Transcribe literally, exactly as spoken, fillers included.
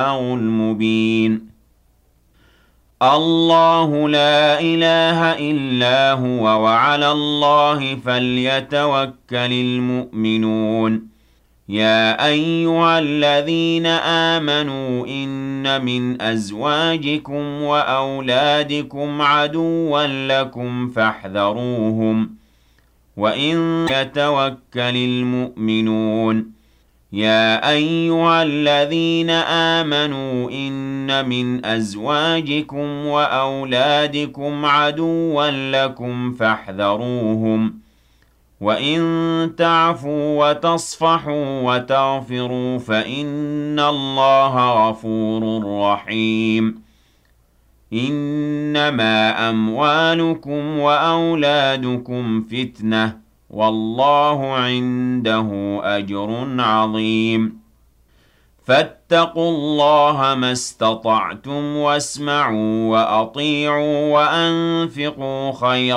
المبين الله لا إله إلا هو وعلى الله فليتوكل المؤمنون يا أيها الذين آمنوا إن من أزواجكم وأولادكم عدوا لكم فاحذروهم وإن يتوكل المؤمنون يا أيها الذين آمنوا إن من أزواجكم وأولادكم عدوا لكم فاحذروهم وإن تعفوا وتصفحوا وتغفروا فإن الله غفور رحيم إنما أموالكم وأولادكم فتنة والله عنده أجر عظيم فاتقوا الله ما استطعتم واسمعوا وأطيعوا وأنفقوا خيرا